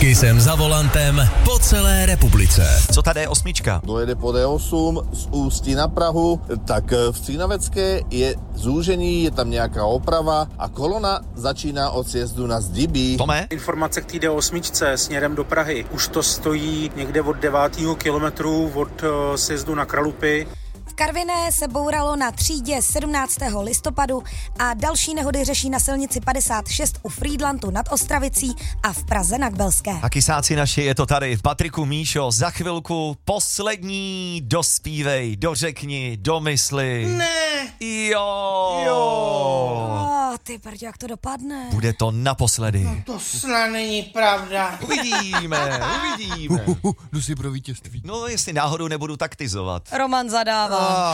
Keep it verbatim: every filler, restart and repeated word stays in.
Kisem za volantem po celé republice. Co ta D osm? Dojede po D osm z Ústí na Prahu, tak v Cínavecké je zúžení, je tam nějaká oprava a kolona začíná od sjezdu na Zdibí. Tome? Informace k té D osm směrem do Prahy. Už to stojí někde od devátého kilometru od uh, sjezdu na Kralupy. V Karviné se bouralo na třídě sedmnáctého listopadu a další nehody řeší na silnici padesát šest u Frýdlantu nad Ostravicí a v Praze na Kbelské. A kysáci naši, je to tady. Patriku, Míšo, za chvilku poslední dospívej, dořekni, domysli. Ne. Jo. Jo. Oh, ty prdě, jak to dopadne. Bude to naposledy. No to snad není pravda. Uvidíme, uvidíme. Uh, uh, uh, jdu si pro vítězství. No, jestli náhodou nebudu taktizovat. Roman zadává.